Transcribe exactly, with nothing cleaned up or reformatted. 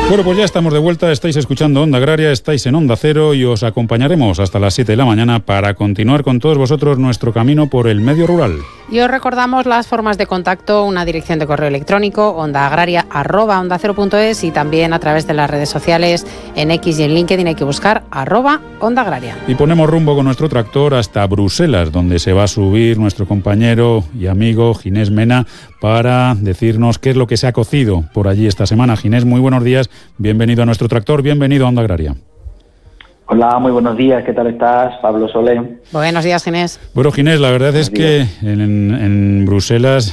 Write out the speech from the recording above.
Bueno, pues ya estamos de vuelta, estáis escuchando Onda Agraria, estáis en Onda Cero y os acompañaremos hasta las siete de la mañana para continuar con todos vosotros nuestro camino por el medio rural. Y os recordamos las formas de contacto, una dirección de correo electrónico, ondaagraria arroba onda cero punto es, y también a través de las redes sociales, en X y en LinkedIn hay que buscar arroba Onda Agraria. Y ponemos rumbo con nuestro tractor hasta Bruselas, donde se va a subir nuestro compañero y amigo Ginés Mena para decirnos qué es lo que se ha cocido por allí esta semana. Ginés, muy buenos días, bienvenido a nuestro tractor, bienvenido a Onda Agraria. Hola, muy buenos días, ¿qué tal estás? Pablo Solé. Buenos días, Ginés. Bueno, Ginés, la verdad es que en, en Bruselas